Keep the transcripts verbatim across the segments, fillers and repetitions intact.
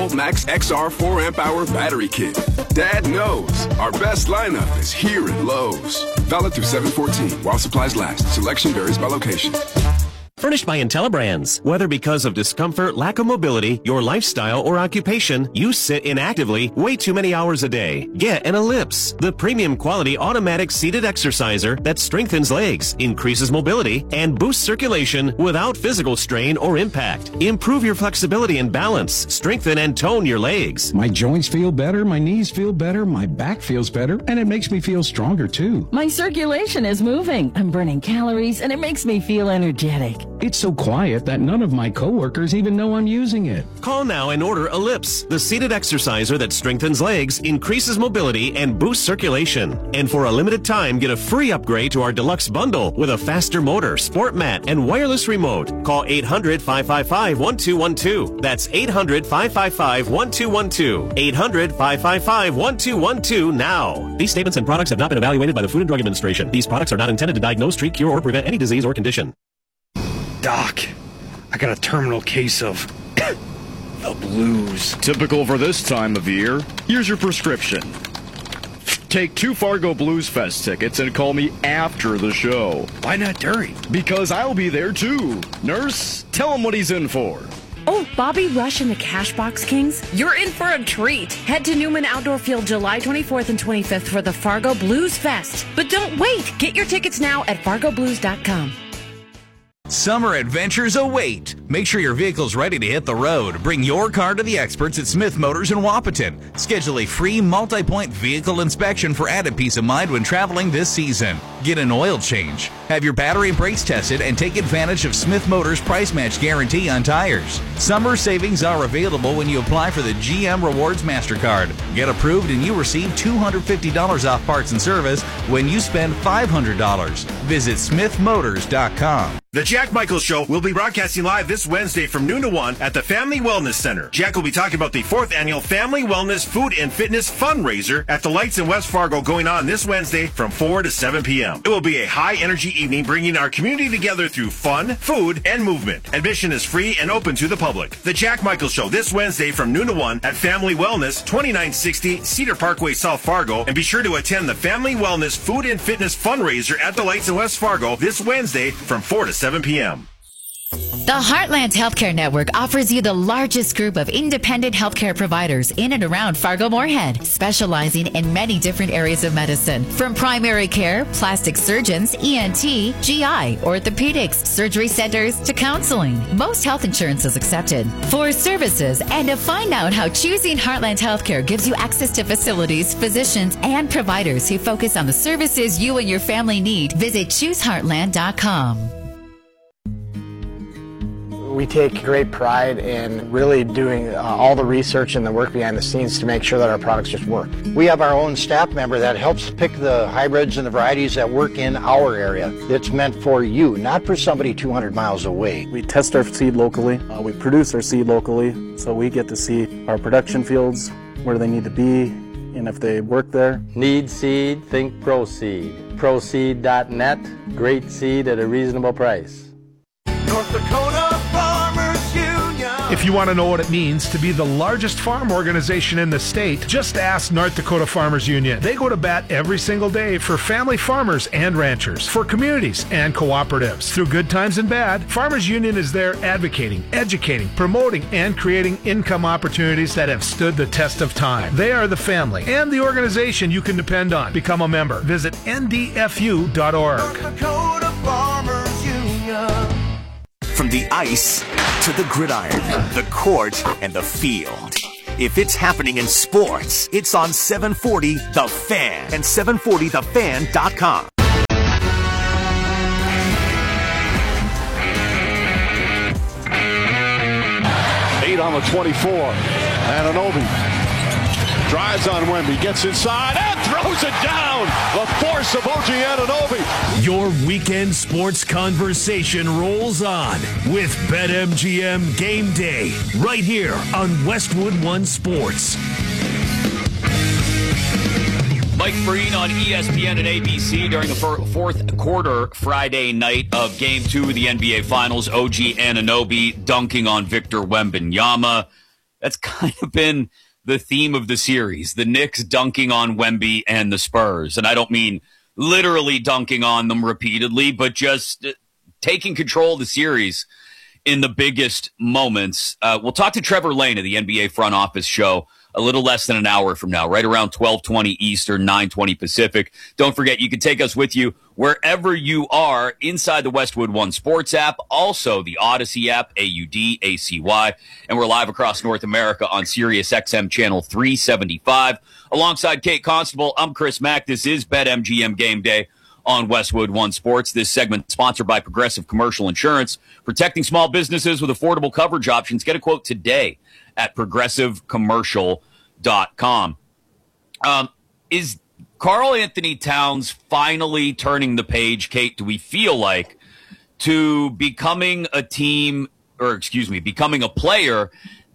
twelve volt max X R four amp hour battery kit. Dad knows our best lineup is here at Lowe's. Valid through seven fourteen while supplies last. Selection varies by location. Furnished by IntelliBrands. Whether because of discomfort, lack of mobility, your lifestyle, or occupation, you sit inactively way too many hours a day. Get an Ellipse, the premium quality automatic seated exerciser that strengthens legs, increases mobility, and boosts circulation without physical strain or impact. Improve your flexibility and balance, strengthen and tone your legs. My joints feel better, my knees feel better, my back feels better, and it makes me feel stronger too. My circulation is moving. I'm burning calories, and it makes me feel energetic. It's so quiet that none of my coworkers even know I'm using it. Call now and order Ellipse, the seated exerciser that strengthens legs, increases mobility, and boosts circulation. And for a limited time, get a free upgrade to our deluxe bundle with a faster motor, sport mat, and wireless remote. Call eight hundred, five five five, one two one two. That's eight hundred, five five five, one two one two. eight hundred, five five five, one two one two now. These statements and products have not been evaluated by the Food and Drug Administration. These products are not intended to diagnose, treat, cure, or prevent any disease or condition. Doc, I got a terminal case of the blues. Typical for this time of year. Here's your prescription. Take two Fargo Blues Fest tickets and call me after the show. Why not during? Because I'll be there too. Nurse, tell him what he's in for. Oh, Bobby Rush and the Cashbox Kings? You're in for a treat. Head to Newman Outdoor Field July twenty-fourth and twenty-fifth for the Fargo Blues Fest. But don't wait. Get your tickets now at fargo blues dot com. Summer adventures await. Make sure your vehicle's ready to hit the road. Bring your car to the experts at Smith Motors in Wapaton. Schedule a free multi-point vehicle inspection for added peace of mind when traveling this season. Get an oil change. Have your battery and brakes tested and take advantage of Smith Motors price match guarantee on tires. Summer savings are available when you apply for the G M Rewards MasterCard. Get approved and you receive two hundred fifty dollars off parts and service when you spend five hundred dollars. Visit smith motors dot com. The Jack Michaels Show will be broadcasting live this Wednesday from noon to one at the Family Wellness Center. Jack will be talking about the fourth annual Family Wellness Food and Fitness Fundraiser at the Lights in West Fargo going on this Wednesday from four to seven p.m. It will be a high-energy evening bringing our community together through fun, food, and movement. Admission is free and open to the public. The Jack Michaels Show this Wednesday from noon to one at Family Wellness, twenty-nine sixty Cedar Parkway, South Fargo. And be sure to attend the Family Wellness Food and Fitness Fundraiser at the Lights in West Fargo this Wednesday from four to seven p.m. The Heartland Healthcare Network offers you the largest group of independent healthcare providers in and around Fargo-Moorhead, specializing in many different areas of medicine, from primary care, plastic surgeons, E N T, G I, orthopedics, surgery centers, to counseling. Most health insurance is accepted. For services and to find out how choosing Heartland Healthcare gives you access to facilities, physicians, and providers who focus on the services you and your family need, visit choose heartland dot com. We take great pride in really doing uh, all the research and the work behind the scenes to make sure that our products just work. We have our own staff member that helps pick the hybrids and the varieties that work in our area. It's meant for you, not for somebody two hundred miles away. We test our seed locally. Uh, we produce our seed locally, so we get to see our production fields, where they need to be, and if they work there. Need seed, think ProSeed. ProSeed dot net, great seed at a reasonable price. North Dakota Farmers Union. If you want to know what it means to be the largest farm organization in the state, just ask North Dakota Farmers Union. They go to bat every single day for family farmers and ranchers, for communities and cooperatives. Through good times and bad, Farmers Union is there advocating, educating, promoting, and creating income opportunities that have stood the test of time. They are the family and the organization you can depend on. Become a member. Visit N D F U dot org. North Dakota Farmers Union. From the ice to the gridiron, the court, and the field. If it's happening in sports, it's on seven forty The Fan and seven forty the fan dot com. Eight on the twenty-four. Anunoby drives on Wemby, gets inside, and throws it down. The force of O G Anunoby. Your weekend sports conversation rolls on with BetMGM Game Day, right here on Westwood One Sports. Mike Breen on E S P N and A B C during the fourth quarter Friday night of Game two of the N B A Finals. O G Anunoby dunking on Victor Wembanyama. That's kind of been the theme of the series, the Knicks dunking on Wemby and the Spurs. And I don't mean literally dunking on them repeatedly, but just taking control of the series in the biggest moments. Uh, we'll talk to Trevor Lane of the N B A Front Office Show a little less than an hour from now, right around twelve twenty Eastern, nine twenty Pacific. Don't forget, you can take us with you wherever you are inside the Westwood One Sports app, also the Odyssey app, A U D A C Y, and we're live across North America on Sirius X M channel three seventy-five. Alongside Kate Constable, I'm Chris Mack. This is BetMGM Game Day on Westwood One Sports. This segment sponsored by Progressive Commercial Insurance, protecting small businesses with affordable coverage options. Get a quote today at progressive commercial dot com. Um, is Karl Anthony Towns finally turning the page, Kate, do we feel like, to becoming a team, or excuse me, becoming a player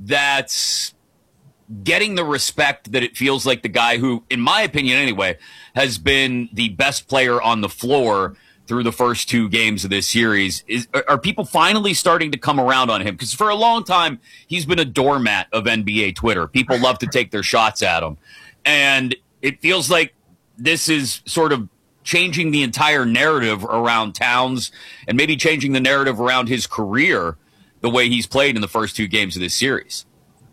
that's getting the respect that it feels like the guy who, in my opinion anyway, has been the best player on the floor through the first two games of this series? Is, are people finally starting to come around on him? Because for a long time, he's been a doormat of N B A Twitter. People love to take their shots at him. And it feels like this is sort of changing the entire narrative around Towns and maybe changing the narrative around his career the way he's played in the first two games of this series.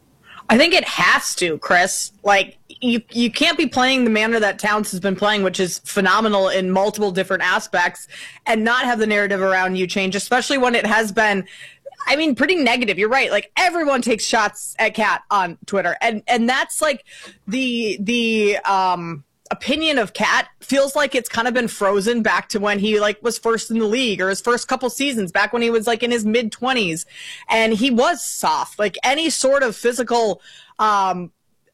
I think it has to, Chris. Like, you you can't be playing the manner that Towns has been playing, which is phenomenal in multiple different aspects, and not have the narrative around you change, especially when it has been, I mean, pretty negative. You're right. Like, everyone takes shots at Cat on Twitter, and and that's like the the um opinion of Cat feels like it's kind of been frozen back to when he like was first in the league, or his first couple seasons back when he was like in his mid twenties, and he was soft. Like, any sort of physical um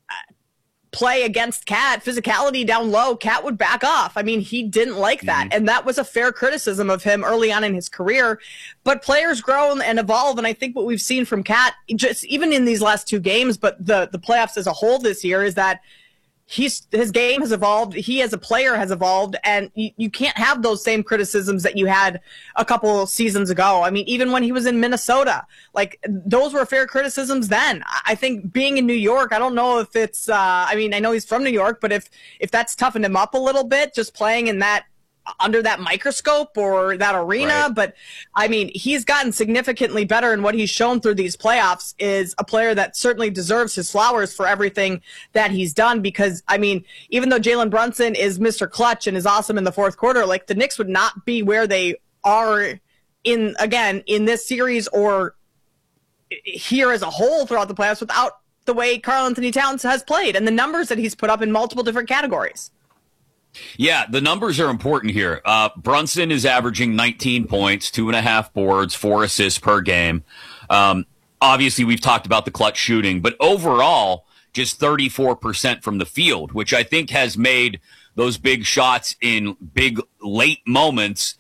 play against Cat, physicality down low, Cat would back off. I mean, he didn't like that. Mm-hmm. And that was a fair criticism of him early on in his career. But players grow and evolve. And I think what we've seen from Cat, just even in these last two games, but the, the playoffs as a whole this year, is that he's his game has evolved. He as a player has evolved, and you, you can't have those same criticisms that you had a couple seasons ago. I mean, even when he was in Minnesota, like, those were fair criticisms then. I think being in New York, I don't know if it's, uh, I mean, I know he's from New York, but if, if that's toughened him up a little bit, just playing in that, under that microscope or that arena. Right. But I mean, he's gotten significantly better, and what he's shown through these playoffs is a player that certainly deserves his flowers for everything that he's done. Because I mean, even though Jalen Brunson is Mister Clutch and is awesome in the fourth quarter, like, the Knicks would not be where they are in, again, in this series or here as a whole throughout the playoffs without the way Karl Anthony Towns has played and the numbers that he's put up in multiple different categories. Yeah, the numbers are important here. Uh, Brunson is averaging nineteen points, two and a half boards, four assists per game. Um, obviously, we've talked about the clutch shooting, but overall, just thirty-four percent from the field, which I think has made those big shots in big late moments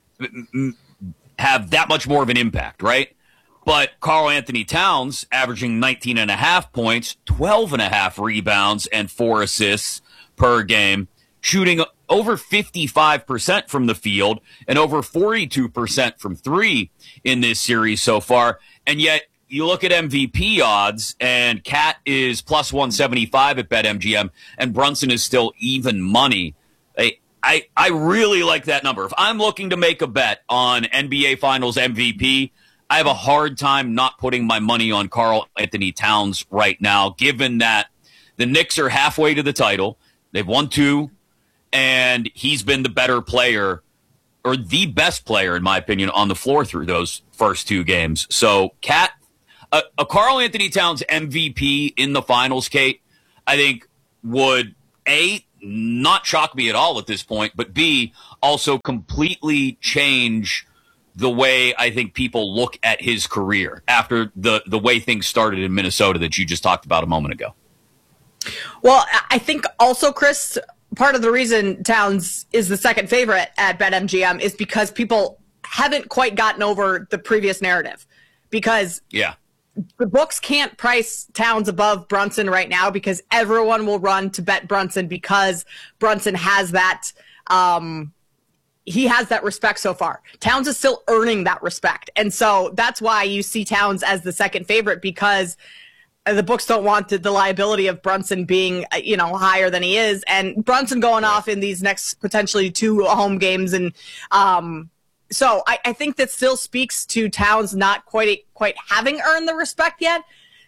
have that much more of an impact, right? But Karl Anthony Towns averaging nineteen and a half points, twelve and a half rebounds, and four assists per game, shooting over fifty-five percent from the field and over forty-two percent from three in this series so far. And yet you look at M V P odds, and Cat is plus one seventy-five at BetMGM, and Brunson is still even money. I, I, I really like that number. If I'm looking to make a bet on N B A Finals M V P, I have a hard time not putting my money on Karl Anthony Towns right now, given that the Knicks are halfway to the title. They've won two. And he's been the better player, or the best player, in my opinion, on the floor through those first two games. So, Cat, a, a Karl Anthony Towns M V P in the finals, Kate, I think would, A, not shock me at all at this point, but B, also completely change the way I think people look at his career after the, the way things started in Minnesota that you just talked about a moment ago. Well, I think also, Chris, part of the reason Towns is the second favorite at BetMGM is because people haven't quite gotten over the previous narrative. Because yeah, the books can't price Towns above Brunson right now, because everyone will run to bet Brunson because Brunson has that um, he has that respect so far. Towns is still earning that respect. And so that's why you see Towns as the second favorite, because the books don't want the, the liability of Brunson being, you know, higher than he is, and Brunson going off in these next potentially two home games, and um, so I, I think that still speaks to Towns not quite quite having earned the respect yet.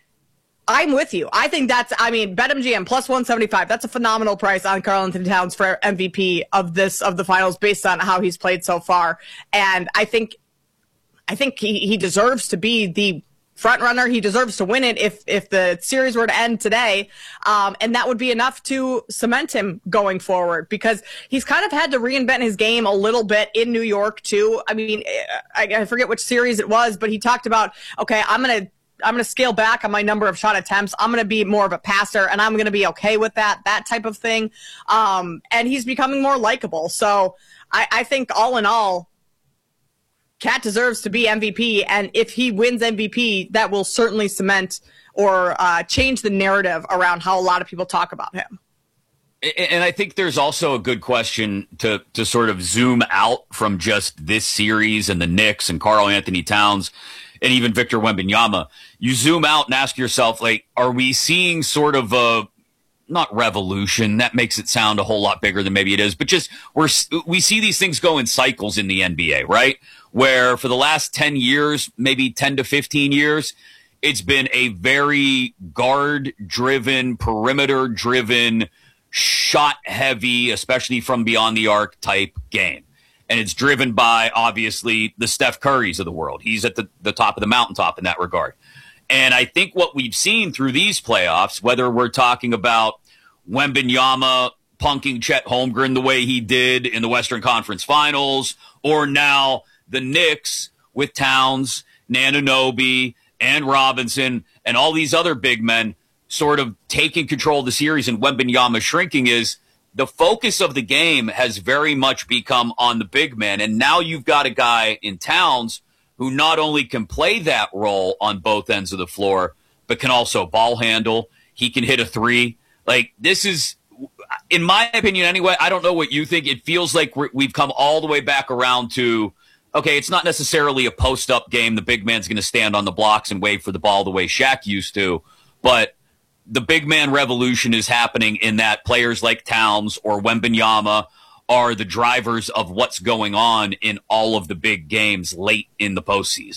I'm with you. I think that's, I mean, BetMGM plus one seventy-five. That's a phenomenal price on Karl-Anthony Towns for M V P of this, of the finals based on how he's played so far. And I think, I think he, he deserves to be the front runner. He deserves to win it if, if the series were to end today. Um, and that would be enough to cement him going forward, because he's kind of had to reinvent his game a little bit in New York too. I mean, I, I forget which series it was, but he talked about, okay, I'm going to, I'm going to scale back on my number of shot attempts. I'm going to be more of a passer, and I'm going to be okay with that, that type of thing. Um, and he's becoming more likable. So I, I think all in all, Cat deserves to be M V P. And if he wins M V P, that will certainly cement or uh, change the narrative around how a lot of people talk about him. And I think there's also a good question to, to sort of zoom out from just this series and the Knicks and Karl-Anthony Towns and even Victor Wembanyama. You zoom out and ask yourself, like, are we seeing sort of a, not revolution, that makes it sound a whole lot bigger than maybe it is, but just we're, we see these things go in cycles in the N B A, right? Where for the last ten years, maybe ten to fifteen years, it's been a very guard-driven, perimeter-driven, shot-heavy, especially from beyond the arc type game. And it's driven by, obviously, the Steph Currys of the world. He's at the, the top of the mountaintop in that regard. And I think what we've seen through these playoffs, whether we're talking about Wembanyama punking Chet Holmgren the way he did in the Western Conference Finals, or now the Knicks with Towns, Anunoby, and Robinson, and all these other big men sort of taking control of the series and Wembanyama shrinking, is the focus of the game has very much become on the big man. And now you've got a guy in Towns who not only can play that role on both ends of the floor, but can also ball handle. He can hit a three. Like, this is, in my opinion anyway, I don't know what you think. It feels like we're, we've come all the way back around to, okay, it's not necessarily a post-up game. The big man's going to stand on the blocks and wait for the ball the way Shaq used to. But the big man revolution is happening in that players like Towns or Wembanyama are the drivers of what's going on in all of the big games late in the postseason.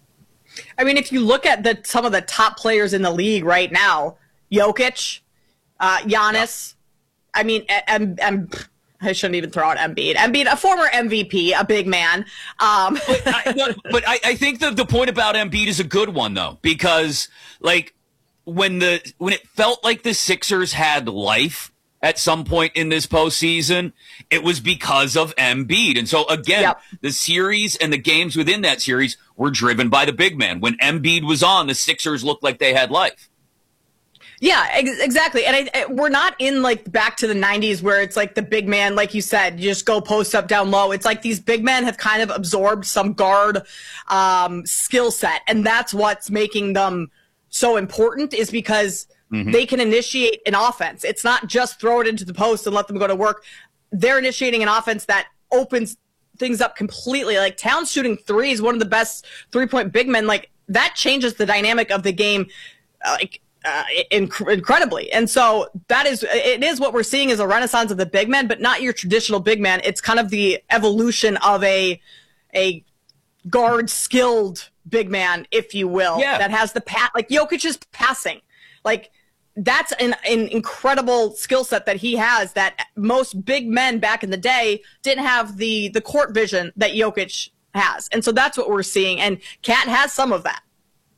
I mean, if you look at the some of the top players in the league right now, Jokic, uh, Giannis, yeah. I mean, and, and I shouldn't even throw out Embiid. Embiid, a former M V P, a big man. Um. but I, but I, I think the, the point about Embiid is a good one, though, because, like, when the when it felt like the Sixers had life at some point in this postseason, it was because of Embiid. And so, again, yep. the series and the games within that series were driven by the big man. When Embiid was on, the Sixers looked like they had life. Yeah, ex- exactly. And I, I, we're not in, like, back to the nineties where it's like the big man, like you said, you just go post up down low. It's like these big men have kind of absorbed some guard um, skill set. And that's what's making them so important, is because mm-hmm. they can initiate an offense. It's not just throw it into the post and let them go to work. They're initiating an offense that opens things up completely. Like, Towns shooting threes, one of the best three-point big men. Like, that changes the dynamic of the game, uh, like, uh, inc- incredibly. And so that is, it is what we're seeing is a renaissance of the big man, but not your traditional big man. It's kind of the evolution of a, a guard skilled big man, if you will, yeah. that has the pat, like Jokic's passing. Like, that's an, an incredible skill set that he has that most big men back in the day didn't have the, the court vision that Jokic has. And so that's what we're seeing. And Cat has some of that.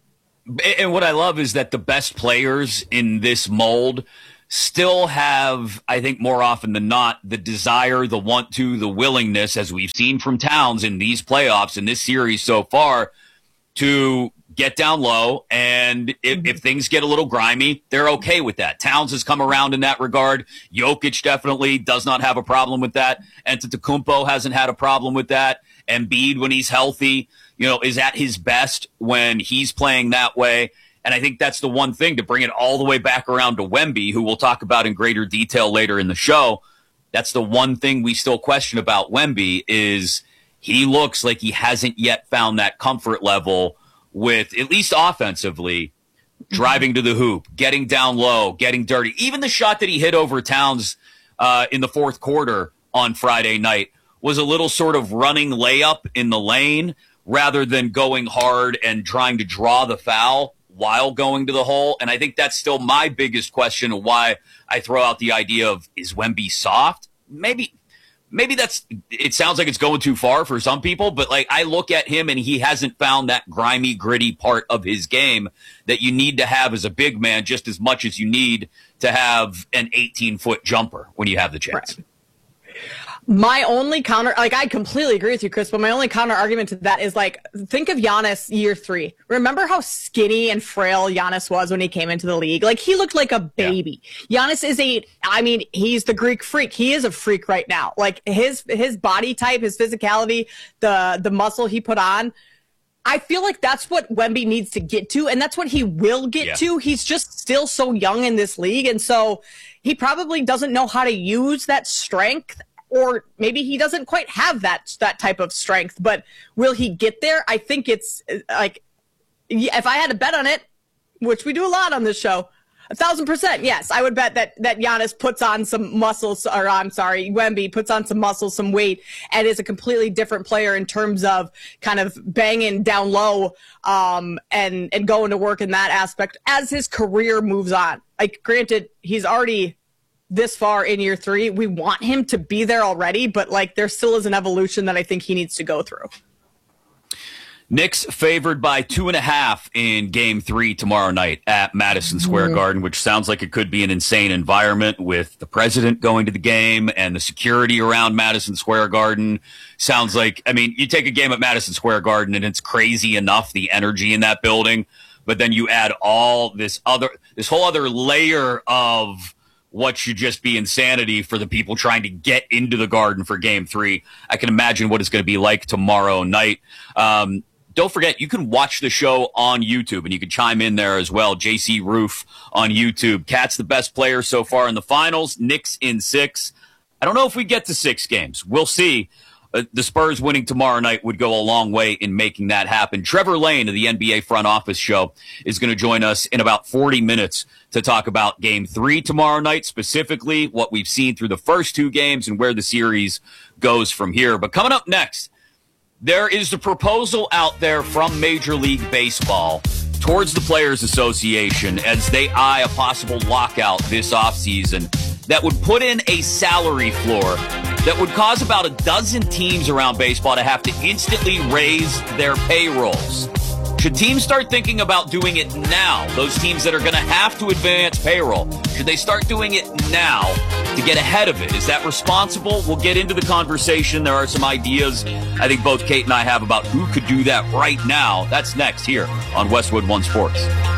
And what I love is that the best players in this mold still have, I think more often than not, the desire, the want to, the willingness, as we've seen from Towns in these playoffs, in this series so far, to get down low. And if, mm-hmm. if things get a little grimy, they're okay with that. Towns has come around in that regard. Jokic definitely does not have a problem with that. Antetokounmpo hasn't had a problem with that. Embiid, when he's healthy, you know, is at his best when he's playing that way. And I think that's the one thing, to bring it all the way back around to Wemby, who we'll talk about in greater detail later in the show. That's the one thing we still question about Wemby, is he looks like he hasn't yet found that comfort level with, at least offensively, driving to the hoop, getting down low, getting dirty. Even the shot that he hit over Towns uh, in the fourth quarter on Friday night was a little sort of running layup in the lane rather than going hard and trying to draw the foul while going to the hole. And I think that's still my biggest question of why I throw out the idea of, is Wemby soft? Maybe maybe that's, it sounds like it's going too far for some people, but like I look at him and he hasn't found that grimy, gritty part of his game that you need to have as a big man just as much as you need to have an eighteen-foot jumper when you have the chance. Right. My only counter, like I completely agree with you, Chris, but my only counter argument to that is like, think of Giannis year three. Remember how skinny and frail Giannis was when he came into the league? Like he looked like a baby. Yeah. Giannis is a, I mean, he's the Greek freak. He is a freak right now. Like his, his body type, his physicality, the, the muscle he put on. I feel like that's what Wemby needs to get to, and that's what he will get yeah. to. He's just still so young in this league, and so he probably doesn't know how to use that strength. Or maybe he doesn't quite have that that type of strength, but will he get there? I think it's like, if I had to bet on it, which we do a lot on this show, a thousand percent, yes, I would bet that that Giannis puts on some muscles, or I'm sorry, Wemby puts on some muscle, some weight, and is a completely different player in terms of kind of banging down low um, and and going to work in that aspect as his career moves on. Like, granted, he's already this far in year three. We want him to be there already, but like there still is an evolution that I think he needs to go through. Knicks favored by two and a half in game three tomorrow night at Madison Square mm-hmm. Garden, which sounds like it could be an insane environment with the president going to the game and the security around Madison Square Garden. Sounds like, I mean, you take a game at Madison Square Garden and it's crazy enough, the energy in that building, but then you add all this other, this whole other layer of what should just be insanity for the people trying to get into the Garden for game three. I can imagine what it's going to be like tomorrow night. Um, don't forget, you can watch the show on YouTube, and you can chime in there as well. J C Roof on YouTube. Cat's the best player so far in the finals. Knicks in six. I don't know if we get to six games. We'll see. Uh, the Spurs winning tomorrow night would go a long way in making that happen. Trevor Lane of the N B A Front Office Show is going to join us in about forty minutes to talk about game three tomorrow night, specifically what we've seen through the first two games and where the series goes from here. But coming up next, there is the proposal out there from Major League Baseball towards the Players Association as they eye a possible lockout this offseason that would put in a salary floor that would cause about a dozen teams around baseball to have to instantly raise their payrolls. Should teams start thinking about doing it now? Those teams that are going to have to advance payroll, should they start doing it now to get ahead of it? Is that responsible? We'll get into the conversation. There are some ideas I think both Kate and I have about who could do that right now. That's next here on Westwood One Sports.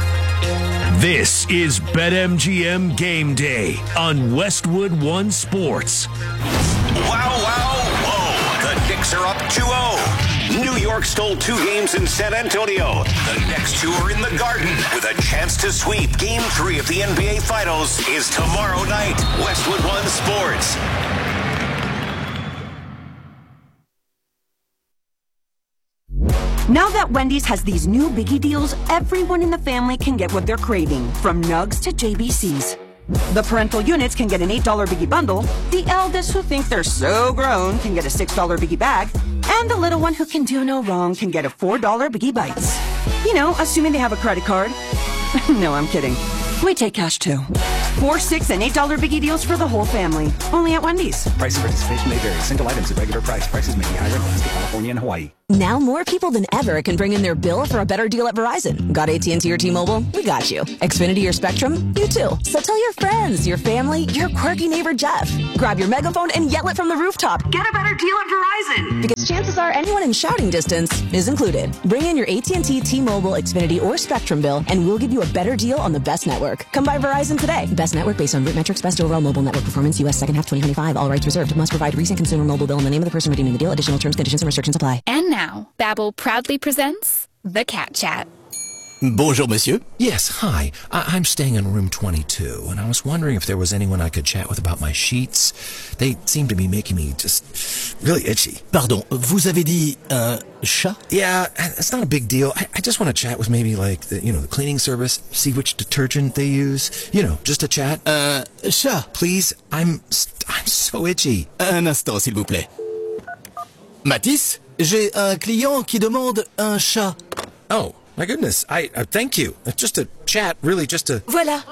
This is BetMGM Game Day on Westwood One Sports. Wow, wow, whoa. The Knicks are up two oh. New York stole two games in San Antonio. The next two are in the Garden with a chance to sweep. Game three of the N B A Finals is tomorrow night. Westwood One Sports. Now that Wendy's has these new biggie deals, everyone in the family can get what they're craving, from nugs to J B Cs. The parental units can get an eight dollar biggie bundle, the eldest who think they're so grown can get a six dollar biggie bag, and the little one who can do no wrong can get a four dollar biggie bites. You know, assuming they have a credit card. No, I'm kidding. We take cash too. Four, six, and eight dollar biggie deals for the whole family. Only at Wendy's. Price of participation may vary. Single items at regular price. Prices may be higher in Alaska, California, and Hawaii. Now more people than ever can bring in their bill for a better deal at Verizon. Got A T and T or T-Mobile? We got you. Xfinity or Spectrum? You too. So tell your friends, your family, your quirky neighbor Jeff. Grab your megaphone and yell it from the rooftop. Get a better deal at Verizon. Because chances are anyone in shouting distance is included. Bring in your A T and T, T-Mobile, Xfinity, or Spectrum bill and we'll give you a better deal on the best network. Come by Verizon today. Best network based on root metrics, best overall mobile network performance, U S second half twenty twenty-five. All rights reserved. Must provide recent consumer mobile bill in the name of the person redeeming the deal. Additional terms, conditions, and restrictions apply. And now, Babbel proudly presents The Cat Chat. Bonjour, monsieur. Yes, hi. I- I'm staying in room twenty-two, and I was wondering if there was anyone I could chat with about my sheets. They seem to be making me just really itchy. Pardon, vous avez dit un chat? Yeah, it's not a big deal. I, I just want to chat with maybe like the, you know, the cleaning service, see which detergent they use. You know, just a chat. Uh, chat. Please, I'm, I'm so itchy. Un instant, s'il vous plaît. Mathis, j'ai un client qui demande un chat. Oh. My goodness, I uh, thank you. Uh, just a chat, really, just a... Voila.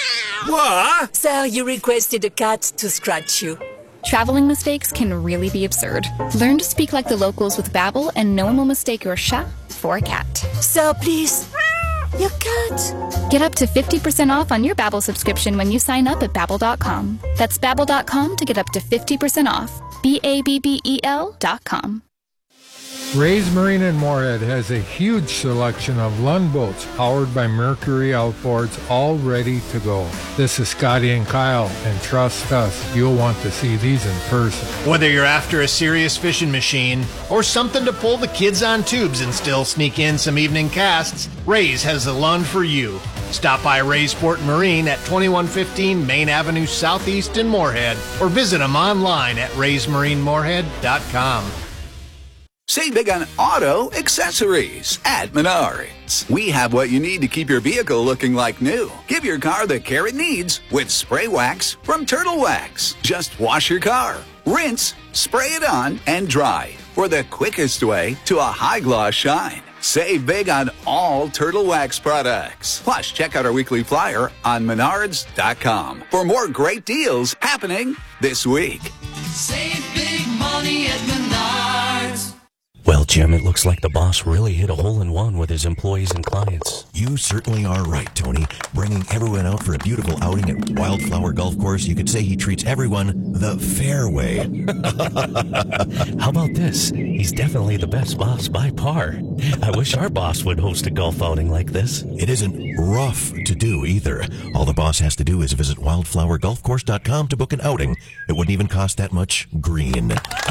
What? Sir, you requested a cat to scratch you. Traveling mistakes can really be absurd. Learn to speak like the locals with Babbel, and no one will mistake your chat for a cat. Sir, please. Your cat. Get up to fifty percent off on your Babbel subscription when you sign up at Babbel dot com. That's Babbel dot com to get up to fifty percent off. B A B B E L dot com. Ray's Marine in Moorhead has a huge selection of Lund boats powered by Mercury outboards, all ready to go. This is Scotty and Kyle, and trust us, you'll want to see these in person. Whether you're after a serious fishing machine or something to pull the kids on tubes and still sneak in some evening casts, Ray's has the Lund for you. Stop by Ray's Port Marine at twenty-one fifteen Main Avenue Southeast in Moorhead, or visit them online at rays marine moorhead dot com. Save big on auto accessories at Menards. We have what you need to keep your vehicle looking like new. Give your car the care it needs with spray wax from Turtle Wax. Just wash your car, rinse, spray it on, and dry for the quickest way to a high-gloss shine. Save big on all Turtle Wax products. Plus, check out our weekly flyer on menards dot com for more great deals happening this week. Save big money at Menards. Well, Jim, it looks like the boss really hit a hole-in-one with his employees and clients. You certainly are right, Tony. Bringing everyone out for a beautiful outing at Wildflower Golf Course, you could say he treats everyone the fair way. How about this? He's definitely the best boss by par. I wish our boss would host a golf outing like this. It isn't rough to do either. All the boss has to do is visit wildflower golf course dot com to book an outing. It wouldn't even cost that much green.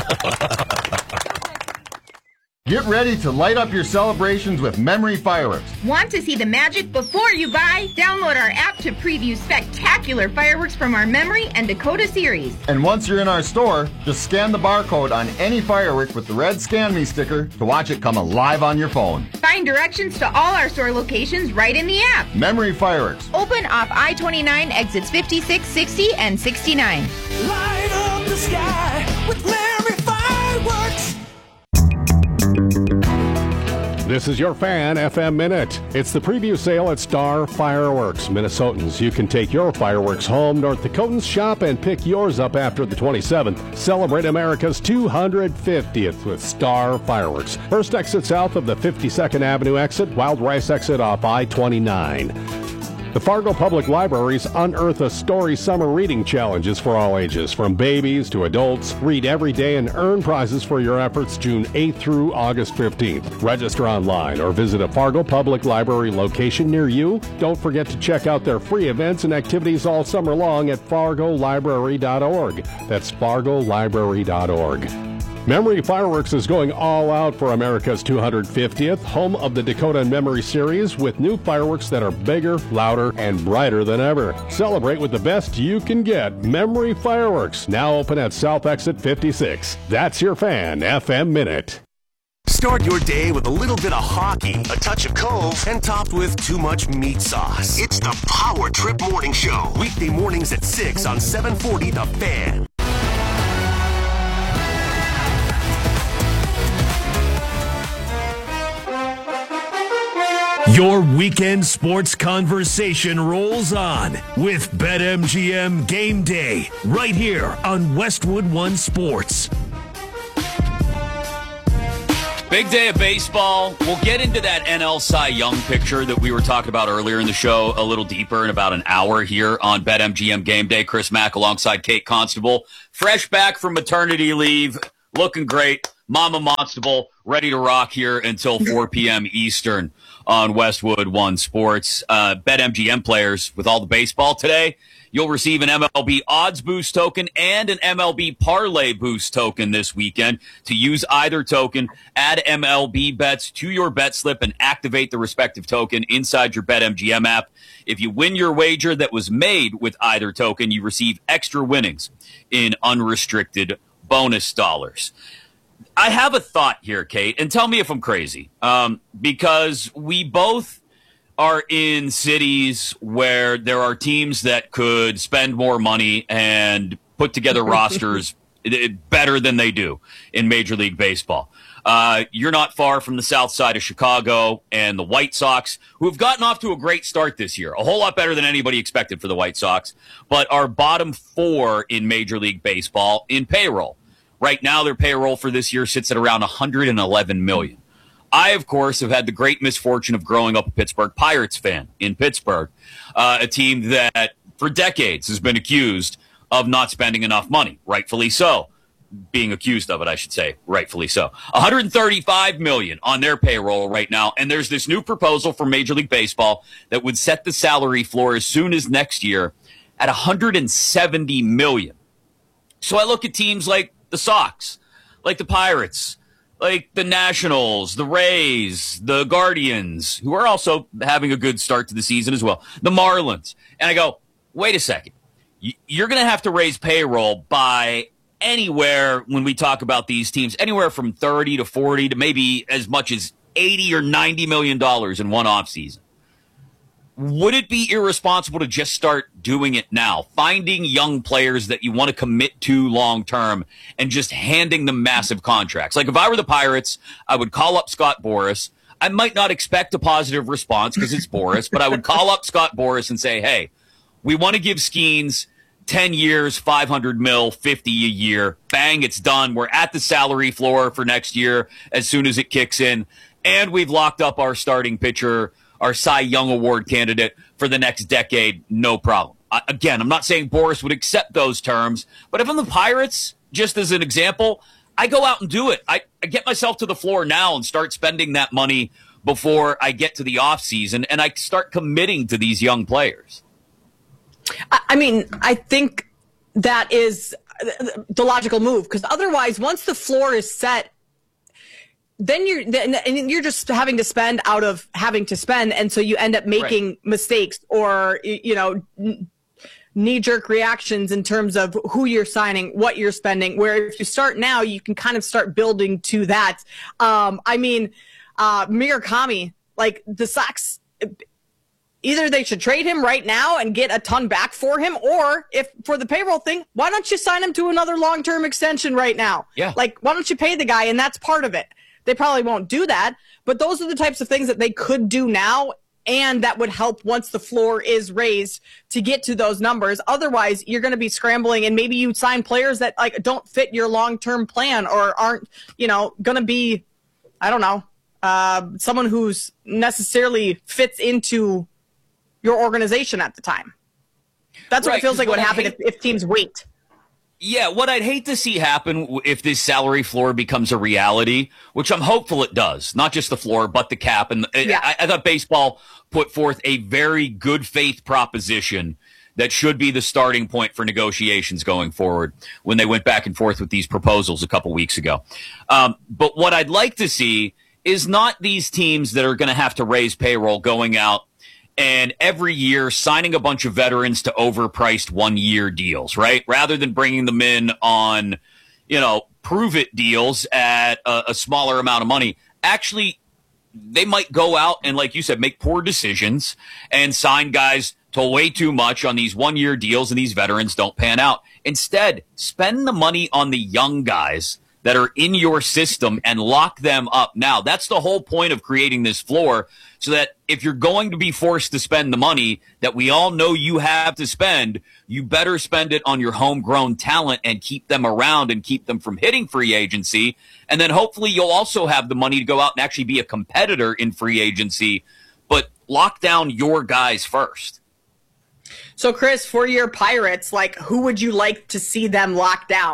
Get ready to light up your celebrations with Memory Fireworks. Want to see the magic before you buy? Download our app to preview spectacular fireworks from our Memory and Dakota series. And once you're in our store, just scan the barcode on any firework with the red Scan Me sticker to watch it come alive on your phone. Find directions to all our store locations right in the app. Memory Fireworks. Open off I twenty-nine exits fifty-six, sixty, and sixty-nine. Light up the sky with Memory Fireworks. This is your Fan F M Minute. It's the preview sale at Star Fireworks. Minnesotans, you can take your fireworks home. North Dakotans, shop and pick yours up after the twenty-seventh. Celebrate America's two hundred fiftieth with Star Fireworks. First exit south of the fifty-second Avenue exit, Wild Rice exit off I twenty-nine. The Fargo Public Library's Unearth a Story Summer Reading Challenge is for all ages, from babies to adults. Read every day and earn prizes for your efforts June eighth through August fifteenth. Register online or visit a Fargo Public Library location near you. Don't forget to check out their free events and activities all summer long at fargo library dot org. That's fargo library dot org. Memory Fireworks is going all out for America's two hundred fiftieth, home of the Dakota and Memory series, with new fireworks that are bigger, louder, and brighter than ever. Celebrate with the best you can get. Memory Fireworks, now open at South Exit fifty-six. That's your Fan F M Minute. Start your day with a little bit of hockey, a touch of Cove, and topped with too much meat sauce. It's the Power Trip Morning Show. Weekday mornings at six on seven forty The Fan. Your weekend sports conversation rolls on with BetMGM Game Day right here on Westwood One Sports. Big day of baseball. We'll get into that N L Cy Young picture that we were talking about earlier in the show a little deeper in about an hour here on BetMGM Game Day. Chris Mack alongside Kate Constable. Fresh back from maternity leave. Looking great. Mama Monstable, ready to rock here until four p.m. Eastern on Westwood One Sports. Uh, BetMGM players, with all the baseball today, you'll receive an M L B Odds Boost token and an M L B Parlay Boost token this weekend. To use either token, add M L B bets to your bet slip and activate the respective token inside your BetMGM app. If you win your wager that was made with either token, you receive extra winnings in unrestricted bonus dollars. I have a thought here, Kate, and tell me if I'm crazy, um, because we both are in cities where there are teams that could spend more money and put together rosters better than they do in Major League Baseball. Uh, you're not far from the south side of Chicago and the White Sox, who have gotten off to a great start this year, a whole lot better than anybody expected for the White Sox, but are bottom four in Major League Baseball in payroll. Right now, their payroll for this year sits at around one hundred eleven million dollars. I, of course, have had the great misfortune of growing up a Pittsburgh Pirates fan in Pittsburgh, uh, a team that for decades has been accused of not spending enough money, rightfully so. Being accused of it, I should say, rightfully so. one hundred thirty-five million dollars on their payroll right now, and there's this new proposal from Major League Baseball that would set the salary floor as soon as next year at one hundred seventy million dollars. So I look at teams like the Sox, like the Pirates, like the Nationals, the Rays, the Guardians, who are also having a good start to the season as well, the Marlins. And I go, wait a second. You're going to have to raise payroll by anywhere, when we talk about these teams, anywhere from thirty to forty to maybe as much as eighty or ninety million dollars in one offseason. Would it be irresponsible to just start doing it now, finding young players that you want to commit to long term and just handing them massive contracts? Like if I were the Pirates, I would call up Scott Boras. I might not expect a positive response because it's Boras, but I would call up Scott Boras and say, hey, we want to give Skeens ten years, five hundred mil, fifty a year. Bang, it's done. We're at the salary floor for next year as soon as it kicks in. And we've locked up our starting pitcher, our Cy Young Award candidate for the next decade, no problem. Uh, again, I'm not saying Boras would accept those terms, but if I'm the Pirates, just as an example, I go out and do it. I, I get myself to the floor now and start spending that money before I get to the offseason, and I start committing to these young players. I mean, I think that is the logical move, because otherwise, once the floor is set, then you're then and you're just having to spend out of having to spend, and so you end up making right. mistakes or you know knee-jerk reactions in terms of who you're signing, what you're spending. Where if you start now, you can kind of start building to that. Um, I mean, uh, Murakami, like the Sox. Either they should trade him right now and get a ton back for him, or if for the payroll thing, why don't you sign him to another long-term extension right now? Yeah. Like, why don't you pay the guy? And that's part of it. They probably won't do that, but those are the types of things that they could do now, and that would help once the floor is raised to get to those numbers. Otherwise, you're going to be scrambling, and maybe you sign players that like don't fit your long-term plan or aren't, you know, going to be, I don't know, uh, someone who's necessarily fits into your organization at the time. That's right, what it feels like would happen hate, if, if teams wait. Yeah, what I'd hate to see happen if this salary floor becomes a reality, which I'm hopeful it does, not just the floor, but the cap. And yeah. I, I thought baseball put forth a very good faith proposition that should be the starting point for negotiations going forward when they went back and forth with these proposals a couple weeks ago. Um, but what I'd like to see is not these teams that are going to have to raise payroll going out and every year signing a bunch of veterans to overpriced one-year deals, right? Rather than bringing them in on, you know, prove-it deals at a, a smaller amount of money. Actually, they might go out and, like you said, make poor decisions and sign guys to way too much on these one-year deals, and these veterans don't pan out. Instead, spend the money on the young guys that are in your system and lock them up now. That's the whole point of creating this floor, so that if you're going to be forced to spend the money that we all know you have to spend, you better spend it on your homegrown talent and keep them around and keep them from hitting free agency. And then hopefully you'll also have the money to go out and actually be a competitor in free agency, but lock down your guys first. So, Chris, for your Pirates, like, who would you like to see them lock down?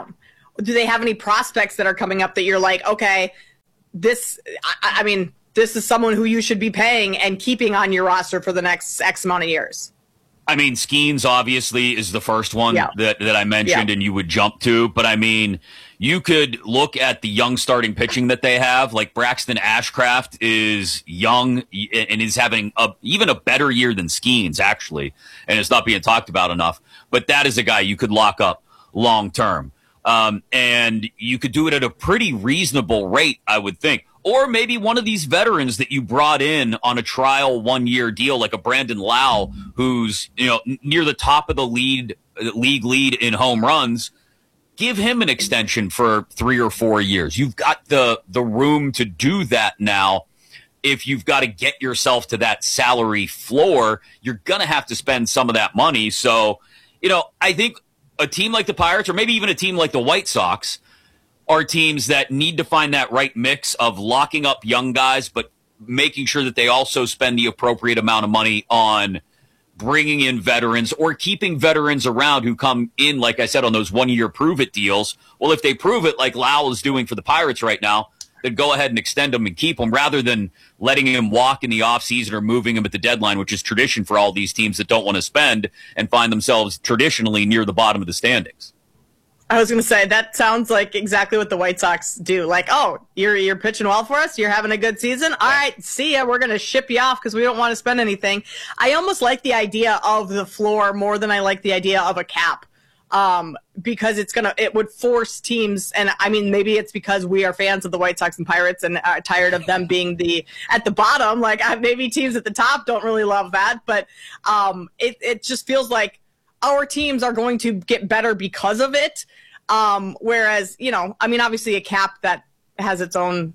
do they have any prospects that are coming up that you're like, okay, this, I, I mean, this is someone who you should be paying and keeping on your roster for the next X amount of years? I mean, Skeens obviously is the first one yeah. that, that I mentioned yeah. and you would jump to. But I mean, you could look at the young starting pitching that they have. Like Braxton Ashcraft is young and is having a, even a better year than Skeens, actually. And it's not being talked about enough. But that is a guy you could lock up long term. Um, and you could do it at a pretty reasonable rate, I would think. Or maybe one of these veterans that you brought in on a trial one-year deal, like a Brandon Lau, who's, you know, near the top of the lead, league lead in home runs. Give him an extension for three or four years. You've got the the room to do that now. If you've got to get yourself to that salary floor, you're going to have to spend some of that money. So, you know, I think a team like the Pirates, or maybe even a team like the White Sox, are teams that need to find that right mix of locking up young guys, but making sure that they also spend the appropriate amount of money on bringing in veterans or keeping veterans around who come in, like I said, on those one-year prove-it deals. Well, if they prove it like Lowell is doing for the Pirates right now, then go ahead and extend them and keep them rather than letting him walk in the offseason or moving him at the deadline, which is tradition for all these teams that don't want to spend and find themselves traditionally near the bottom of the standings. I was going to say, that sounds like exactly what the White Sox do. Like, oh, you're you're pitching well for us? You're having a good season? All right, see ya. We're going to ship you off because we don't want to spend anything. I almost like the idea of the floor more than I like the idea of a cap, um, because it's going to it would force teams. And, I mean, maybe it's because we are fans of the White Sox and Pirates and are tired of them being the at the bottom. Like, maybe teams at the top don't really love that. But um, it, it just feels like our teams are going to get better because of it. Um, whereas, you know, I mean, obviously a cap that has its own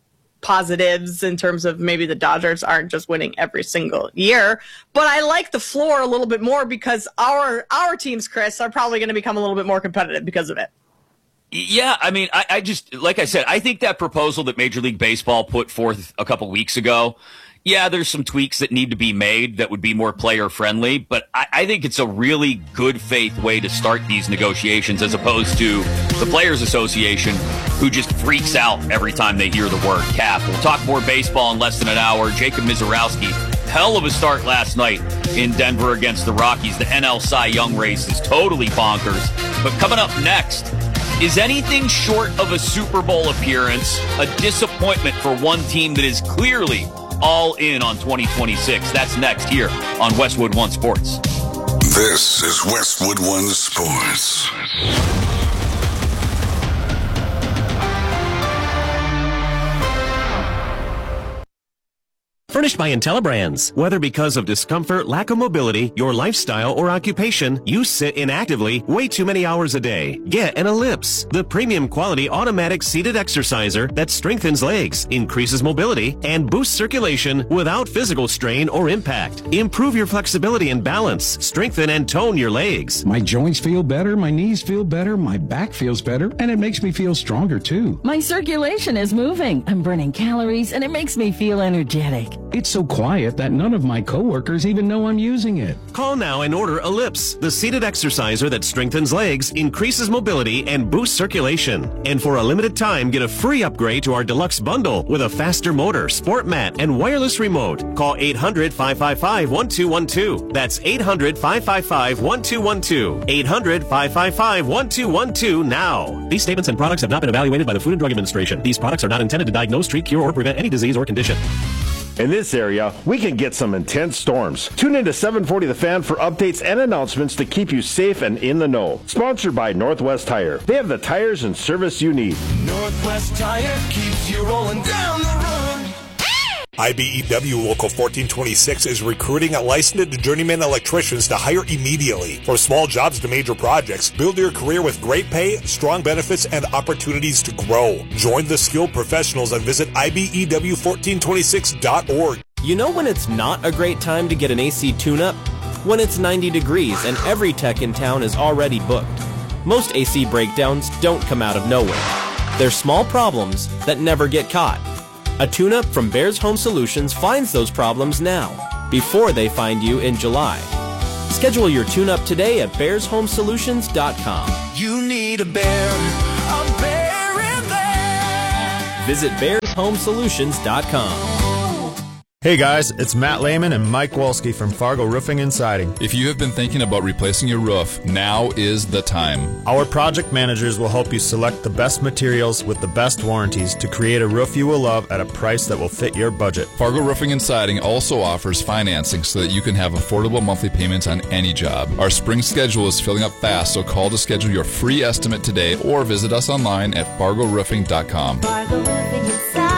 positives in terms of maybe the Dodgers aren't just winning every single year. But I like the floor a little bit more because our our teams, Chris, are probably going to become a little bit more competitive because of it. Yeah, I mean, I, I just, like I said, I think that proposal that Major League Baseball put forth a couple weeks ago, yeah, there's some tweaks that need to be made that would be more player-friendly, but I, I think it's a really good faith way to start these negotiations as opposed to the Players Association, who just freaks out every time they hear the word cap. We'll talk more baseball in less than an hour. Jacob Mizorowski, hell of a start last night in Denver against the Rockies. The N L Cy Young race is totally bonkers. But coming up next, is anything short of a Super Bowl appearance a disappointment for one team that is clearly all in on twenty twenty-six? That's next here on Westwood One Sports. This is Westwood One Sports. Furnished by IntelliBrands. Whether because of discomfort, lack of mobility, your lifestyle, or occupation, you sit inactively way too many hours a day. Get an Ellipse, the premium quality automatic seated exerciser that strengthens legs, increases mobility, and boosts circulation without physical strain or impact. Improve your flexibility and balance, strengthen and tone your legs. My joints feel better, my knees feel better, my back feels better, and it makes me feel stronger too. My circulation is moving. I'm burning calories, and it makes me feel energetic. It's so quiet that none of my coworkers even know I'm using it. Call now and order Ellipse, the seated exerciser that strengthens legs, increases mobility, and boosts circulation. And for a limited time, get a free upgrade to our deluxe bundle with a faster motor, sport mat, and wireless remote. Call eight hundred, five five five, one two one two. That's eight hundred, five five five, one two one two. eight hundred, five five five, one two one two now. These statements and products have not been evaluated by the Food and Drug Administration. These products are not intended to diagnose, treat, cure, or prevent any disease or condition. In this area, we can get some intense storms. Tune in to seven forty The Fan for updates and announcements to keep you safe and in the know. Sponsored by Northwest Tire. They have the tires and service you need. Northwest Tire keeps you rolling down the road. I B E W Local fourteen twenty-six is recruiting licensed journeyman electricians to hire immediately. From small jobs to major projects, build your career with great pay, strong benefits, and opportunities to grow. Join the skilled professionals and visit I B E W fourteen twenty-six dot org. You know when it's not a great time to get an A C tune-up? When it's ninety degrees and every tech in town is already booked. Most A C breakdowns don't come out of nowhere. They're small problems that never get caught. A tune-up from Bears Home Solutions finds those problems now, before they find you in July. Schedule your tune-up today at bears home solutions dot com. You need a bear, I'm there and there. Visit bears home solutions dot com. Hey guys, it's Matt Lehman and Mike Wolski from Fargo Roofing and Siding. If you have been thinking about replacing your roof, now is the time. Our project managers will help you select the best materials with the best warranties to create a roof you will love at a price that will fit your budget. Fargo Roofing and Siding also offers financing so that you can have affordable monthly payments on any job. Our spring schedule is filling up fast, so call to schedule your free estimate today or visit us online at fargo roofing dot com. Fargo Roofing and Siding.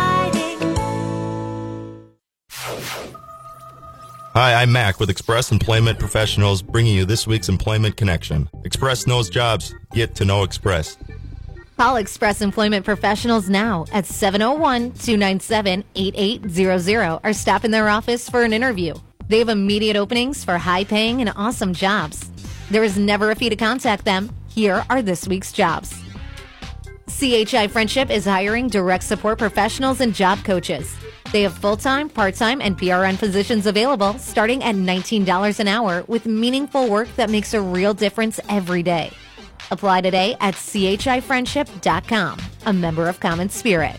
Hi, I'm Mac with Express Employment Professionals, bringing you this week's Employment Connection. Express knows jobs. Get to know Express. Call Express Employment Professionals now at seven oh one, two nine seven, eight eight zero zero or stop in their office for an interview. They have immediate openings for high-paying and awesome jobs. There is never a fee to contact them. Here are this week's jobs. C H I Friendship is hiring direct support professionals and job coaches. They have full-time, part-time, and P R N positions available starting at nineteen dollars an hour with meaningful work that makes a real difference every day. Apply today at c h i friendship dot com, a member of Common Spirit.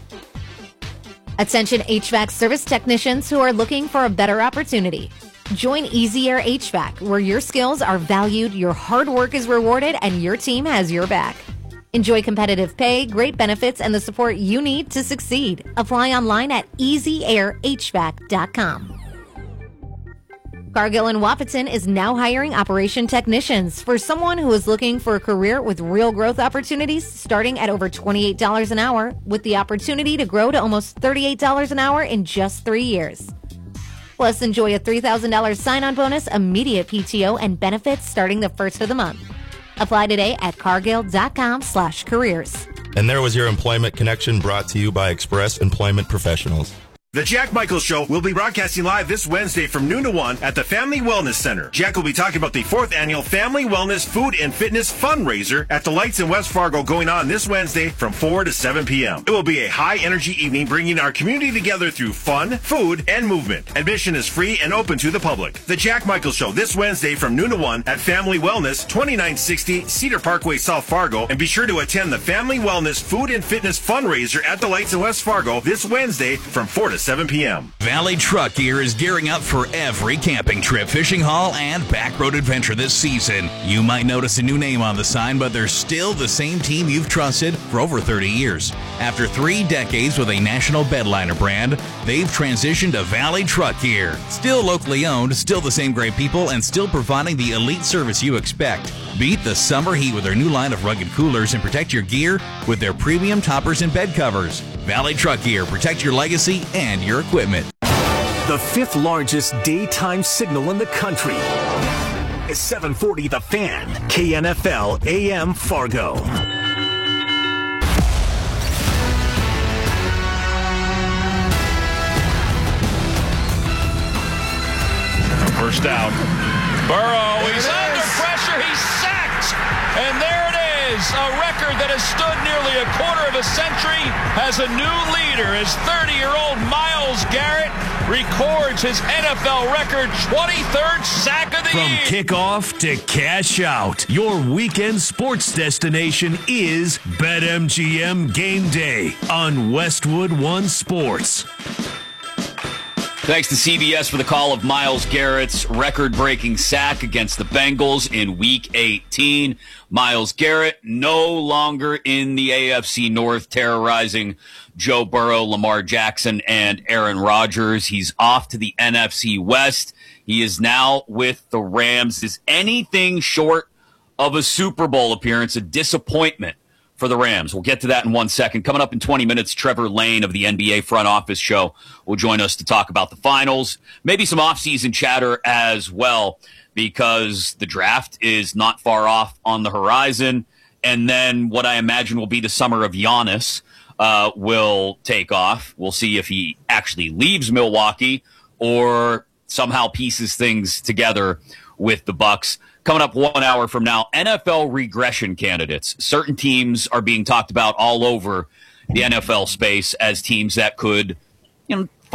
Attention H V A C service technicians who are looking for a better opportunity. Join Easy Air H V A C, where your skills are valued, your hard work is rewarded, and your team has your back. Enjoy competitive pay, great benefits, and the support you need to succeed. Apply online at easy air h v a c dot com. Cargill and Wahpeton is now hiring operation technicians for someone who is looking for a career with real growth opportunities starting at over twenty-eight dollars an hour with the opportunity to grow to almost thirty-eight dollars an hour in just three years. Plus, enjoy a three thousand dollars sign-on bonus, immediate P T O, and benefits starting the first of the month. Apply today at cargill.com slash careers. And there was your Employment Connection brought to you by Express Employment Professionals. The Jack Michaels Show will be broadcasting live this Wednesday from noon to one at the Family Wellness Center. Jack will be talking about the fourth annual Family Wellness Food and Fitness Fundraiser at the Lights in West Fargo going on this Wednesday from four to seven p.m. It will be a high-energy evening bringing our community together through fun, food, and movement. Admission is free and open to the public. The Jack Michaels Show this Wednesday from noon to one at Family Wellness, twenty-nine sixty Cedar Parkway, South Fargo. And be sure to attend the Family Wellness Food and Fitness Fundraiser at the Lights in West Fargo this Wednesday from four to seven p.m. Valley Truck Gear is gearing up for every camping trip, fishing haul, and backroad adventure this season. You might notice a new name on the sign, but they're still the same team you've trusted for over thirty years. After three decades with a national bedliner brand, they've transitioned to Valley Truck Gear. Still locally owned, still the same great people, and still providing the elite service you expect. Beat the summer heat with their new line of rugged coolers and protect your gear with their premium toppers and bed covers. Valley Truck Gear, protect your legacy and your equipment. The fifth largest daytime signal in the country is seven forty The Fan, K N F L A M Fargo. First down. Burrow, he's under pressure, he's sacked, and there it is, a record that has stood nearly a quarter of a century has a new leader as thirty-year-old Myles Garrett records his N F L record twenty-third sack of the From year. kickoff to cash out, your weekend sports destination is BetMGM Game Day on Westwood One Sports. Thanks to C B S for the call of Myles Garrett's record-breaking sack against the Bengals in Week eighteen. Myles Garrett no longer in the A F C North terrorizing Joe Burrow, Lamar Jackson, and Aaron Rodgers. He's off to the N F C West. He is now with the Rams. Is anything short of a Super Bowl appearance a disappointment for the Rams? We'll get to that in one second. Coming up in twenty minutes, Trevor Lane of the N B A Front Office Show will join us to talk about the finals, maybe some offseason chatter as well, because the draft is not far off on the horizon. And then what I imagine will be the summer of Giannis uh, will take off. We'll see if he actually leaves Milwaukee or somehow pieces things together with the Bucks. Coming up one hour from now, N F L regression candidates. Certain teams are being talked about all over the N F L space as teams that could, you know,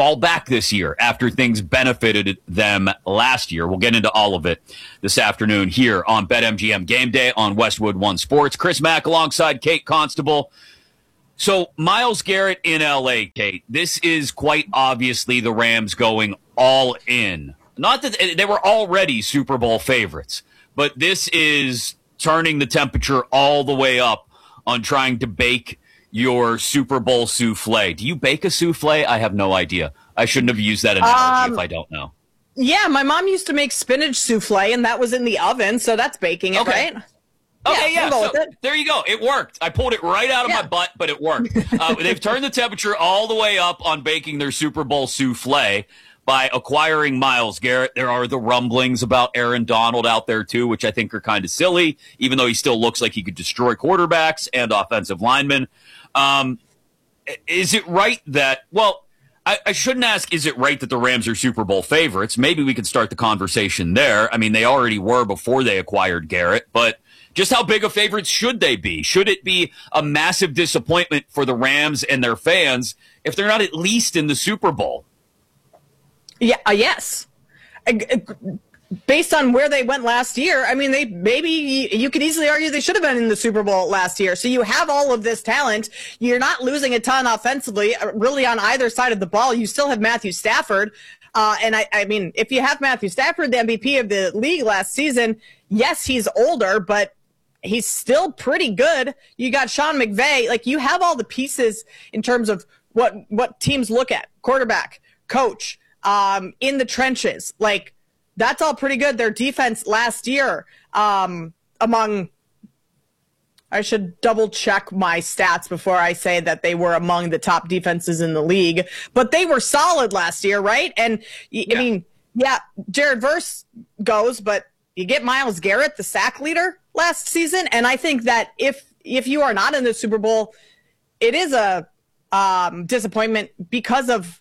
fall back this year after things benefited them last year? We'll get into all of it this afternoon here on BetMGM Game Day on Westwood One Sports. Chris Mack alongside Kate Constable. So Myles Garrett in L A, Kate. This is quite obviously the Rams going all in. Not that they were already Super Bowl favorites, but this is turning the temperature all the way up on trying to bake your Super Bowl souffle. Do you bake a souffle? I have no idea. I shouldn't have used that analogy um, if I don't know. Yeah, my mom used to make spinach souffle, and that was in the oven, so that's baking it, okay. right? Okay, yeah, yeah we'll so there you go. It worked. I pulled it right out of yeah. my butt, but it worked. Uh, they've turned the temperature all the way up on baking their Super Bowl souffle by acquiring Myles Garrett. There are the rumblings about Aaron Donald out there, too, which I think are kind of silly, even though he still looks like he could destroy quarterbacks and offensive linemen. Um, is it right that, well, I, I shouldn't ask, is it right that the Rams are Super Bowl favorites? Maybe we could start the conversation there. I mean, they already were before they acquired Garrett, but just how big of favorites should they be? Should it be a massive disappointment for the Rams and their fans if they're not at least in the Super Bowl? Yeah, uh, yes. Uh, based on where they went last year, I mean, they maybe you could easily argue they should have been in the Super Bowl last year. So you have all of this talent. You're not losing a ton offensively, really, on either side of the ball. You still have Matthew Stafford. Uh, and I, I mean, if you have Matthew Stafford, the M V P of the league last season, yes, he's older, but he's still pretty good. You got Sean McVay. Like, you have all the pieces in terms of what what teams look at. Quarterback, coach, um, in the trenches. Like, that's all pretty good. Their defense last year, um, among, I should double check my stats before I say that they were among the top defenses in the league, but they were solid last year, right? And yeah. I mean, yeah, Jared Verse goes, but you get Myles Garrett, the sack leader last season. And I think that if, if you are not in the Super Bowl, it is a um, disappointment because of,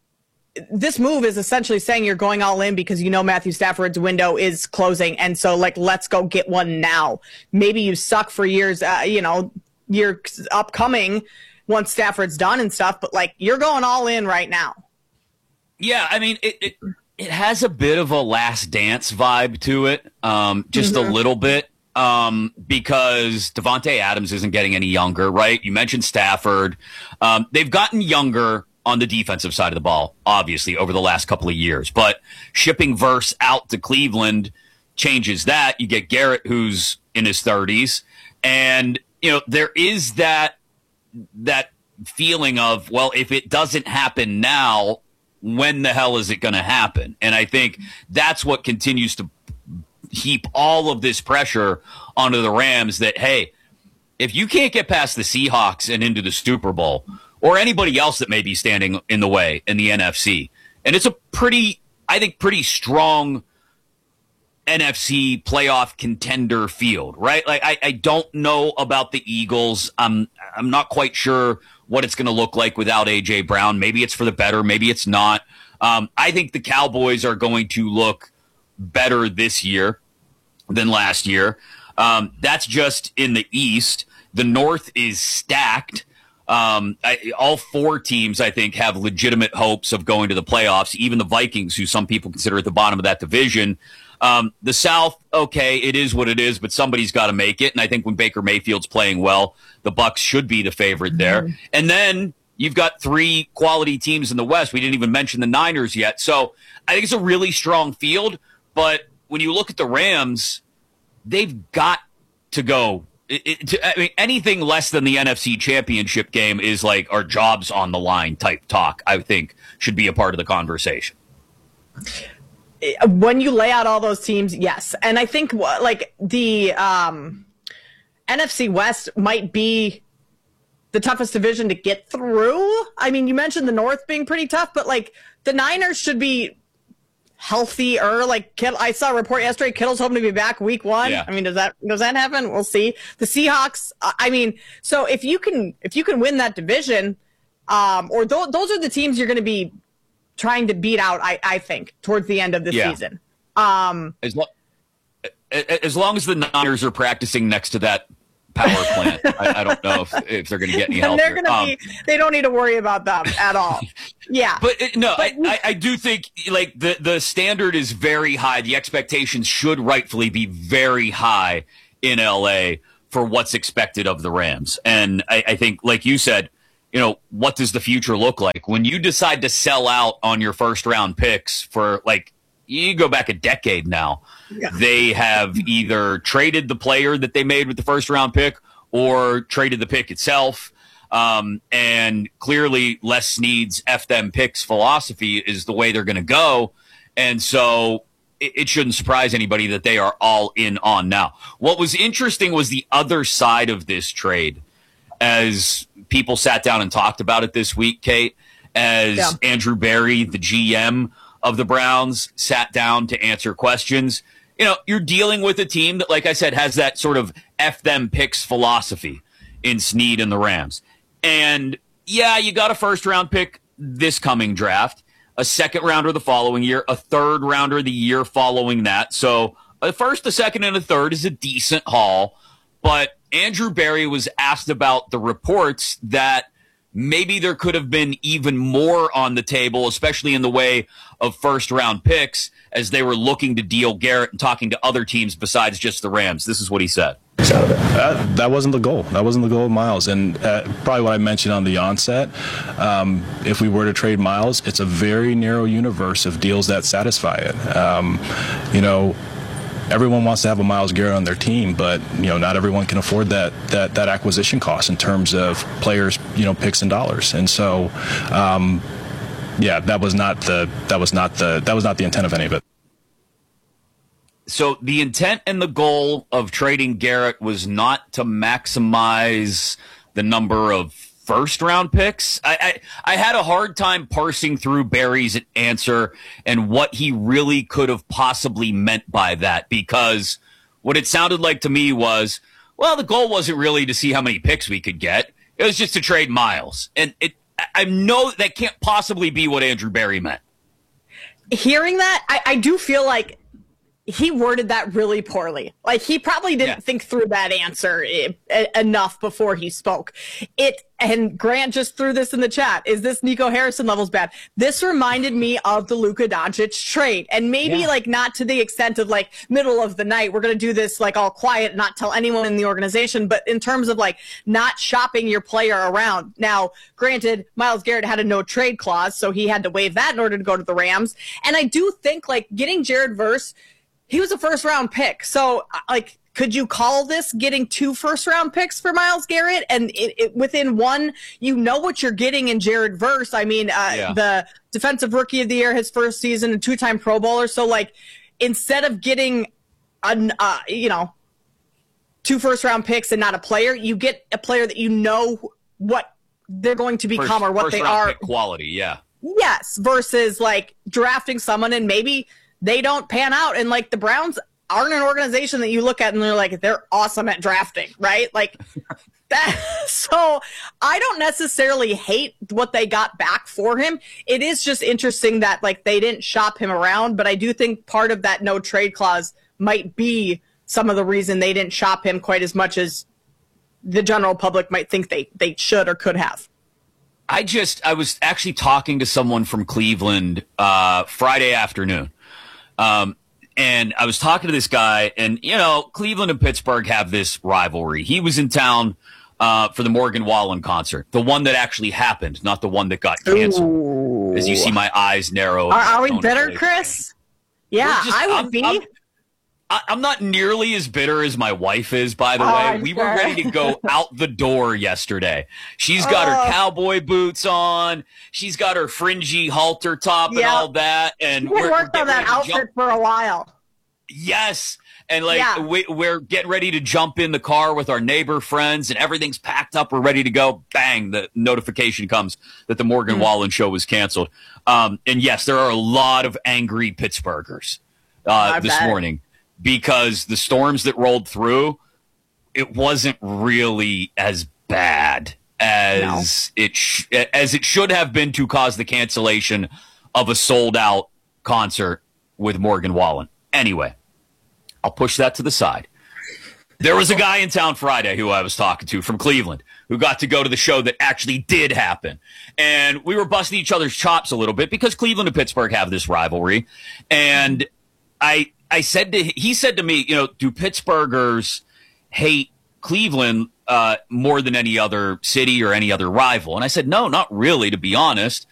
this move is essentially saying you're going all in because you know Matthew Stafford's window is closing. And so, like, let's go get one now. Maybe you suck for years, uh, you know, years upcoming once Stafford's done and stuff, but, like, you're going all in right now. Yeah, I mean, it it, it has a bit of a Last Dance vibe to it, um, just mm-hmm. a little bit, um, because Devontae Adams isn't getting any younger, right? You mentioned Stafford. Um, they've gotten younger on the defensive side of the ball, obviously, over the last couple of years. But shipping Verse out to Cleveland changes that. You get Garrett, who's in his thirties. And, you know, there is that that feeling of, well, if it doesn't happen now, when the hell is it going to happen? And I think that's what continues to heap all of this pressure onto the Rams that, hey, if you can't get past the Seahawks and into the Super Bowl, or anybody else that may be standing in the way in the N F C. And it's a pretty, I think, pretty strong N F C playoff contender field, right? Like, I, I don't know about the Eagles. I'm, I'm not quite sure what it's going to look like without A J Brown. Maybe it's for the better. Maybe it's not. Um, I think the Cowboys are going to look better this year than last year. Um, that's just in the East. The North is stacked. Um, I, all four teams, I think, have legitimate hopes of going to the playoffs, even the Vikings, who some people consider at the bottom of that division. Um, the South, okay, it is what it is, but somebody's got to make it. And I think when Baker Mayfield's playing well, the Bucs should be the favorite there. Mm-hmm. And then you've got three quality teams in the West. We didn't even mention the Niners yet. So I think it's a really strong field. But when you look at the Rams, they've got to go. It, it, to, I mean, anything less than the N F C Championship game is like our jobs on the line type talk, I think, should be a part of the conversation. When you lay out all those teams, yes. And I think, like, the um, N F C West might be the toughest division to get through. I mean, you mentioned the North being pretty tough, but, like, the Niners should be healthier. Like, Kittle, I saw a report yesterday, Kittle's hoping to be back week one. Yeah. I mean, does that does that happen? We'll see. The Seahawks, I mean, so if you can if you can win that division, um, or th- those are the teams you're going to be trying to beat out, I, I think, towards the end of the yeah. season. Um, as, lo- as long as the Niners are practicing next to that power plant. I, I don't know if, if they're going to get any help. They're going to um, be. They don't need to worry about them at all. Yeah, but it, no, but, I, I do think like the the standard is very high. The expectations should rightfully be very high in L A for what's expected of the Rams. And I, I think, like you said, you know, what does the future look like when you decide to sell out on your first round picks for like. You go back a decade now. Yeah. They have either traded the player that they made with the first round pick or traded the pick itself. Um, and clearly Les Snead's F them picks philosophy is the way they're going to go. And so it, it shouldn't surprise anybody that they are all in on now. What was interesting was the other side of this trade as people sat down and talked about it this week, Kate, as yeah. Andrew Berry, the G M of the Browns, sat down to answer questions. You know, you're dealing with a team that, like I said, has that sort of F them picks philosophy in Snead and the Rams. And yeah, you got a first round pick this coming draft, a second rounder the following year, a third rounder the year following that. So a first, a second, and a third is a decent haul. But Andrew Berry was asked about the reports that maybe there could have been even more on the table, especially in the way of first-round picks, as they were looking to deal Garrett and talking to other teams besides just the Rams. This is what he said. That, that wasn't the goal. That wasn't the goal of Miles. And uh, probably what I mentioned on the onset, um, if we were to trade Miles, it's a very narrow universe of deals that satisfy it. Um, you know, everyone wants to have a Myles Garrett on their team, but you know, not everyone can afford that that that acquisition cost in terms of players, you know, picks and dollars. And so, um, yeah, that was not the that was not the that was not the intent of any of it. So the intent and the goal of trading Garrett was not to maximize the number of first-round picks. I, I I had a hard time parsing through Barry's answer and what he really could have possibly meant by that, because what it sounded like to me was, well, the goal wasn't really to see how many picks we could get. It was just to trade Miles. And it I know that can't possibly be what Andrew Berry meant. Hearing that, I, I do feel like he worded that really poorly. Like, he probably didn't yeah. think through that answer I- I- enough before he spoke. It, and Grant just threw this in the chat. Is this Nico Harrison levels bad? This reminded me of the Luka Doncic trade. And maybe, yeah. like, not to the extent of, like, middle of the night, we're going to do this, like, all quiet, not tell anyone in the organization. But in terms of, like, not shopping your player around. Now, granted, Myles Garrett had a no-trade clause, so he had to waive that in order to go to the Rams. And I do think, like, getting Jared Verse, he was a first-round pick. So, like, could you call this getting two first-round picks for Myles Garrett? And it, it, within one, you know what you're getting in Jared Verse. I mean, uh, yeah. the Defensive Rookie of the Year, his first season, a two-time Pro Bowler. So, like, instead of getting, an, uh, you know, two first-round picks and not a player, you get a player that you know what they're going to become first, or what first they round are. Pick quality, yeah. Yes, versus, like, drafting someone and maybe they don't pan out. And, like, the Browns aren't an organization that you look at and they're like, they're awesome at drafting, right? Like, that. So I don't necessarily hate what they got back for him. It is just interesting that, like, they didn't shop him around, but I do think part of that no trade clause might be some of the reason they didn't shop him quite as much as the general public might think they, they should or could have. I just, I was actually talking to someone from Cleveland uh, Friday afternoon. Um, and I was talking to this guy, and, you know, Cleveland and Pittsburgh have this rivalry. He was in town uh, for the Morgan Wallen concert, the one that actually happened, not the one that got canceled. Ooh. As you see my eyes narrow. Are, are we bitter, Chris? Yeah, just, I would I'm, be. I'm, I'm not nearly as bitter as my wife is, by the oh, way. I'm we sure. were ready to go out the door yesterday. She's got oh. her cowboy boots on. She's got her fringy halter top and yep. all that. And we we're, worked we're on that outfit jump. for a while. Yes. And, like, yeah. we, we're getting ready to jump in the car with our neighbor friends, and everything's packed up. We're ready to go. Bang, the notification comes that the Morgan mm-hmm. Wallen show was canceled. Um, and, yes, there are a lot of angry Pittsburghers uh, this bet. morning. Because the storms that rolled through, it wasn't really as bad as no. it sh- as it should have been to cause the cancellation of a sold-out concert with Morgan Wallen. Anyway, I'll push that to the side. There was a guy in town Friday who I was talking to from Cleveland who got to go to the show that actually did happen. And we were busting each other's chops a little bit because Cleveland and Pittsburgh have this rivalry. And I I said to he said to me, you know, do Pittsburghers hate Cleveland uh, more than any other city or any other rival? And I said, no, not really, to be honest.